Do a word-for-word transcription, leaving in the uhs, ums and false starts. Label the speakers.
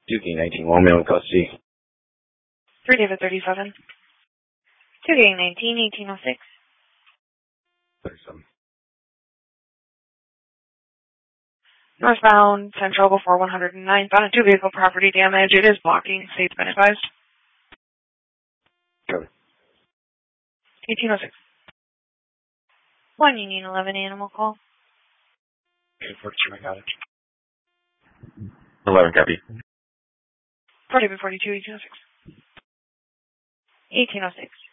Speaker 1: two K nineteen, one male in custody.
Speaker 2: three David thirty-seven. two K nineteen, eighteen oh six.
Speaker 1: thirty-seven.
Speaker 2: Northbound Central before one hundred nine. Found a two-vehicle property damage. It is blocking. State's been advised.
Speaker 1: Cover.
Speaker 2: eighteen oh six. one Union eleven animal call.
Speaker 1: Okay, forty-two, I got it. eleven, copy.
Speaker 2: forty forty-two, eighteen oh six. eighteen oh six.